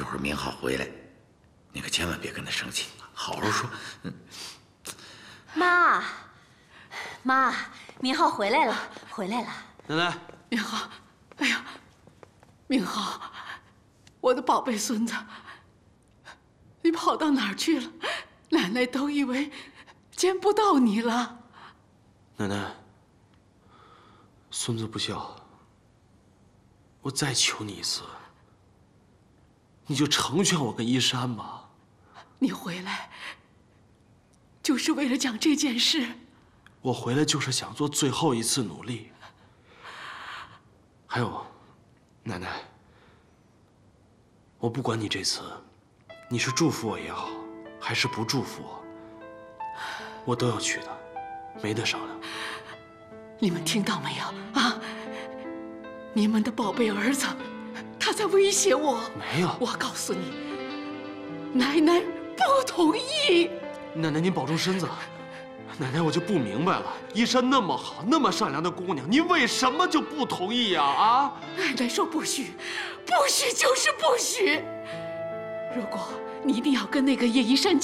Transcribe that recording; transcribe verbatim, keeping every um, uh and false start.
会儿明浩回来，你可千万别跟他生气，好好说。嗯， 妈，妈，明浩回来了，回来了。 奶奶， 明浩，哎呀，明浩，我的宝贝孙子，你跑到哪儿去了？奶奶都以为见不到你了。 奶奶，孙子不孝，我再求你一次，你就成全我跟依山吧。 你回来就是为了讲这件事？ 我回来就是想做最后一次努力。还有，奶奶，我不管你这次，你是祝福我也好，还是不祝福我，我都要去的，没得商量。 你们听到没有啊？你们的宝贝儿子，他在威胁我。 没有， 我告诉你，奶奶不同意。 奶奶您保重身子。奶奶，我就不明白了，依山那么好，那么善良的姑娘，您为什么就不同意呀？啊！ 奶奶说不许，不许就是不许。如果你一定要跟那个叶一山